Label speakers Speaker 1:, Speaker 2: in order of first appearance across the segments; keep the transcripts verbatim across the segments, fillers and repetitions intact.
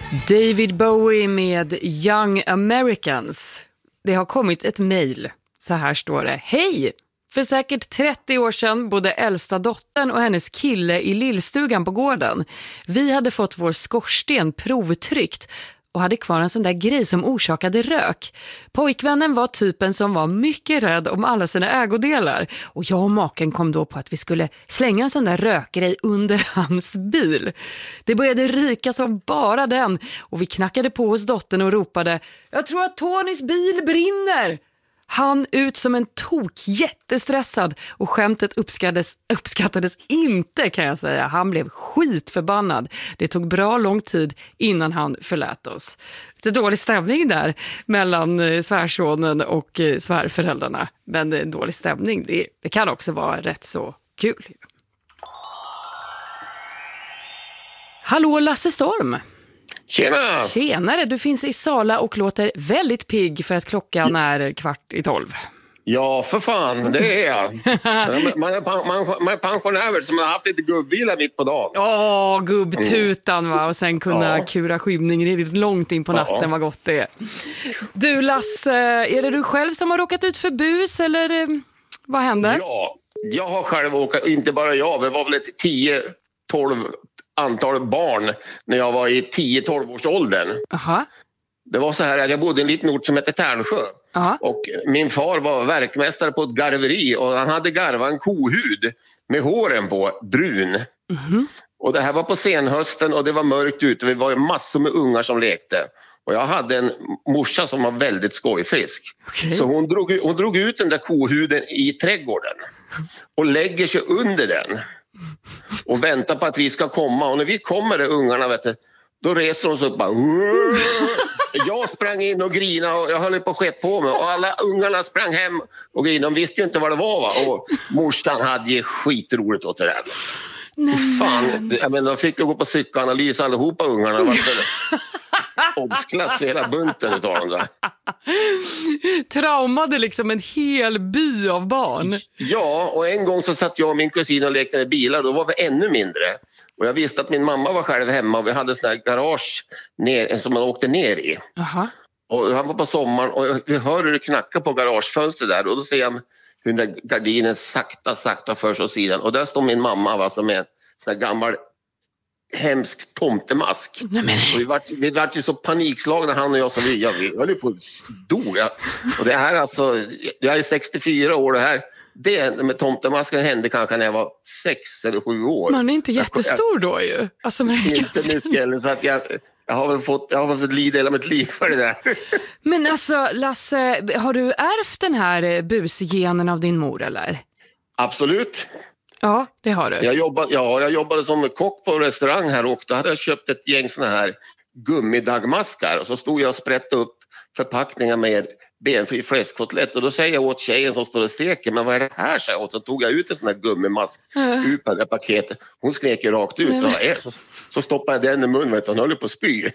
Speaker 1: David Bowie med Young Americans. Det har kommit ett mejl. Så här står det. Hej! För säkert trettio år sedan bodde äldsta dottern och hennes kille i lillstugan på gården. Vi hade fått vår skorsten provtryckt och hade kvar en sån där grej som orsakade rök. Pojkvännen var typen som var mycket rädd om alla sina ägodelar. Och jag och maken kom då på att vi skulle slänga en sån där rökgrej under hans bil. Det började ryka som bara den. Och vi knackade på hos dottern och ropade: jag tror att Tonys bil brinner! Han ut som en tok, jättestressad, och skämtet uppskattades, uppskattades inte, kan jag säga. Han blev skitförbannad. Det tog bra lång tid innan han förlät oss. Lite dålig stämning där mellan svärsonen och svärföräldrarna. Men dålig stämning, det, det kan också vara rätt så kul. Hallå Lasse Storm!
Speaker 2: Tjena!
Speaker 1: Tjenare, du finns i Sala och låter väldigt pigg för att klockan är kvart i tolv.
Speaker 2: Ja, för fan, det är jag. Man är, man, man är pensionär som har haft lite gubbvila mitt på dagen.
Speaker 1: Åh, gubbtutan va, och sen kunna ja. kura skymning långt in på natten, ja. Vad gott det är. Du Lasse, är det du själv som har råkat ut för bus eller vad händer?
Speaker 2: Ja, jag har själv åkat, inte bara jag, det var väl ett tio tolv antal barn när jag var i tio tolv års åldern.
Speaker 1: Aha.
Speaker 2: Det var så här att jag bodde i en liten ort som heter Tärnsjö. Aha. Och min far var verkmästare på ett garveri och han hade garvat en kohud med håren på, brun. Mm-hmm. Och det här var på senhösten och det var mörkt ute. Vi var massor med ungar som lekte. Och jag hade en morsa som var väldigt skojfisk. Okay. Så hon drog, hon drog ut den där kohuden i trädgården och lägger sig under den. Och väntar på att vi ska komma. Och när vi kommer där ungarna, vet du, då reser de sig upp bara. Jag sprang in och grina och jag höll på att skett på mig. Och alla ungarna sprang hem och grina. De visste ju inte vad det var, va? Och morsan hade ju skitroligt åt det där. Nej, fan, jag menar, de fick ju gå på psykoanalys allihopa ungarna. Varför? Obsklass hela bunten utav dem där.
Speaker 1: Traumade liksom en hel by av barn.
Speaker 2: Ja, och en gång så satt jag och min kusin och lekte med bilar. Då var vi ännu mindre. Och jag visste att min mamma var själv hemma och vi hade sån här garage ner, som man åkte ner i. Aha. Och han var på sommaren och jag hör hur det knackar på garagefönstret där. Och då ser jag hur den där gardinen sakta, sakta förs åt sidan. Och där står min mamma, va, som är en sån här gammal hemsk tomtemask. Nej, men... och vi var, vi var ju så panikslagna, han och jag, som vi, ja, vi höll på stora. Och det här alltså, jag är sextiofyra år, det här, det med tomtemasken hände kanske när jag var sex eller sju år.
Speaker 1: Man är inte jättestor då ju. Alltså, men
Speaker 2: inte ganska... mycket, så att jag, jag har väl fått, jag har fått lida hela mitt liv för det där.
Speaker 1: Men alltså Lasse, har du ärvt den här busgenen av din mor eller?
Speaker 2: Absolut.
Speaker 1: Ja, det har du.
Speaker 2: Jag jobbade, ja, jag jobbade som kock på restaurang här och då hade jag köpt ett gäng såna här gummidagmaskar och så stod jag och sprättade upp förpackningar med benfri fläskkotlett och då säger jag åt tjejen som står och steker, men vad är det här? Så, och så tog jag ut en sån här gummimask uh. ut på det paketet. Hon skrek ju rakt ut. Och så, så stoppade jag den i munnen och hon höll på att spy.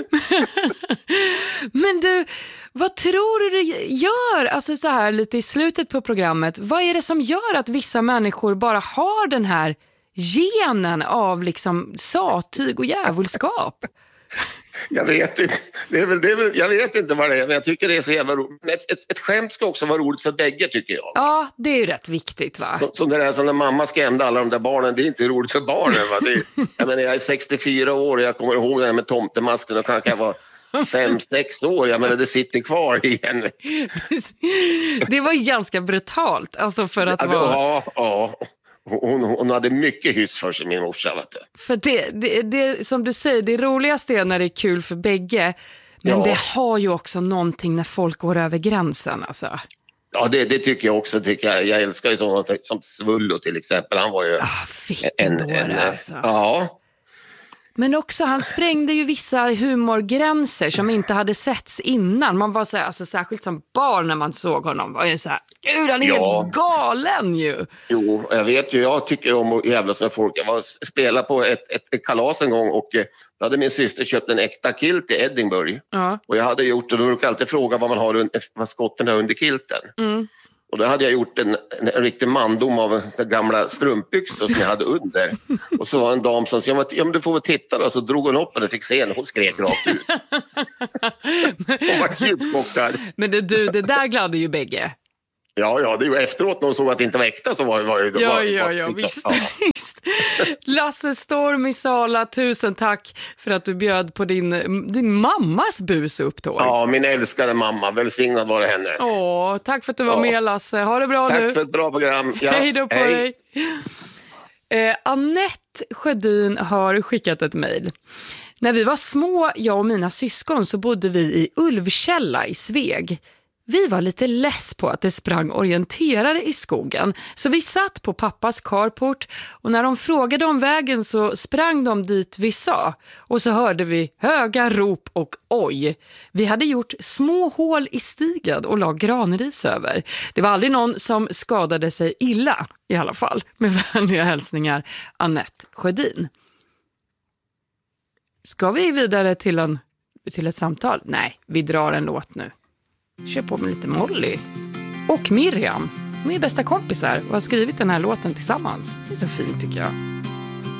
Speaker 1: Men du, vad tror du det gör, alltså så här lite i slutet på programmet, vad är det som gör att vissa människor bara har den här genen av liksom satyg och djävulskap?
Speaker 2: Jag vet inte. Det är väl, det är väl, jag vet inte vad det är, men jag tycker det är så jävla roligt. Ett, ett, ett skämt ska också vara roligt för bägge, tycker jag.
Speaker 1: Ja, det är ju rätt viktigt, va?
Speaker 2: Så, som det där som när mamma skrämde alla de där barnen, det är inte roligt för barnen, va? Det är, jag menar, jag är sextiofyra år och jag kommer ihåg det här med tomtemasken och kanske jag var fem, sex år. Jag menar, det sitter kvar igen.
Speaker 1: Det var ganska brutalt, alltså för att
Speaker 2: ja,
Speaker 1: vara...
Speaker 2: Ja, ja. Hon, hon hade mycket hyss för sig, min morsa, vet du.
Speaker 1: För det, det, det, som du säger, det roligaste är när det är kul för bägge. Men ja. Det har ju också någonting när folk går över gränsen, alltså.
Speaker 2: Ja, det, det tycker jag också. Tycker jag. jag älskar ju sådana som Svullo till exempel. Han var ju...
Speaker 1: Ah, vilken en, en, alltså.
Speaker 2: Ja.
Speaker 1: Men också, han sprängde ju vissa humorgränser som inte hade setts innan. Man var så här, alltså särskilt som barn när man såg honom, var ju så här, gud, han är ja. helt galen ju.
Speaker 2: Jo, jag vet ju, jag tycker om att jävlas med folk. Jag var spelade på ett, ett, ett kalas en gång och då hade min syster köpt en äkta kilt i Edinburgh. Uh-huh. Och jag hade gjort, och de brukar alltid fråga vad man har, vad skotten har under kilten. Mm. Och då hade jag gjort en, en, en riktig mandom av en gamla strumpbyxor som jag hade under. Och så var en dam som sa, ja men du får väl titta då. Så drog hon upp och jag fick se henne, hon skrek rakt ut. Hon var djupt chockad.
Speaker 1: Men det, du, det där gladde ju bägge.
Speaker 2: Ja, ja, det är ju efteråt när hon såg att det inte var äkta så var det... Var,
Speaker 1: ja,
Speaker 2: var,
Speaker 1: ja,
Speaker 2: var,
Speaker 1: ja,
Speaker 2: var,
Speaker 1: visst,
Speaker 2: ja.
Speaker 1: visst. Lasse Storm i Sala, tusen tack för att du bjöd på din, din mammas busupptåg.
Speaker 2: Ja, min älskade mamma, välsignad var det henne.
Speaker 1: Åh, tack för att du var ja. med, Lasse. Ha det bra
Speaker 2: tack
Speaker 1: nu.
Speaker 2: Tack för ett bra program.
Speaker 1: Ja. Hej då på Hej. dig. Eh, Annette Sjödin har skickat ett mejl. När vi var små, jag och mina syskon, så bodde vi i Ulvkälla i Sveg. Vi var lite less på att det sprang orienterare i skogen, så vi satt på pappas carport och när de frågade om vägen så sprang de dit vi sa. Och så hörde vi höga rop och oj. Vi hade gjort små hål i stigen och la granris över. Det var aldrig någon som skadade sig illa i alla fall. Med vänliga hälsningar, Annette Sjödin. Ska vi vidare till, en, till ett samtal? Nej, vi drar en låt nu. Kör på med lite Molly. Och Miriam, de är bästa kompisar och har skrivit den här låten tillsammans. Det är så fint tycker jag.